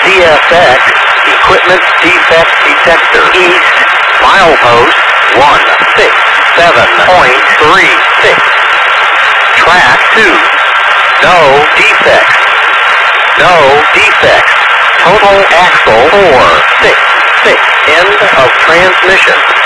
CFX, equipment defect detector. East, milepost 167.36. Track 2, no defects. No defects. Total axle 466. End of transmission.